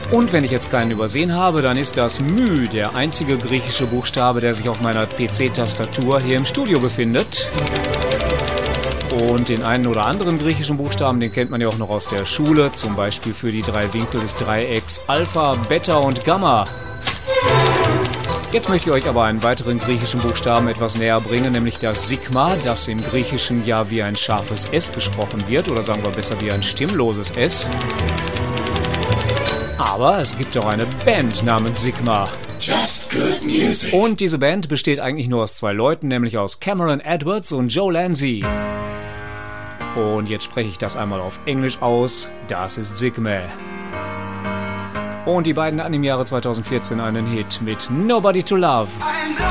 Und wenn ich jetzt keinen übersehen habe, dann ist das Μ der einzige griechische Buchstabe, der sich auf meiner PC-Tastatur hier im Studio befindet. Und den einen oder anderen griechischen Buchstaben, den kennt man ja auch noch aus der Schule, zum Beispiel für die 3 Winkel des Dreiecks Alpha, Beta und Gamma. Jetzt möchte ich euch aber einen weiteren griechischen Buchstaben etwas näher bringen, nämlich das Sigma, das im Griechischen ja wie ein scharfes S gesprochen wird, oder sagen wir besser wie ein stimmloses S. Aber es gibt auch eine Band namens Sigma. Just good music. Und diese Band besteht eigentlich nur aus 2 Leuten, nämlich aus Cameron Edwards und Joe Lanzi. Und jetzt spreche ich das einmal auf Englisch aus. Das ist Sigma. Und die beiden hatten im Jahre 2014 einen Hit mit Nobody to Love. I know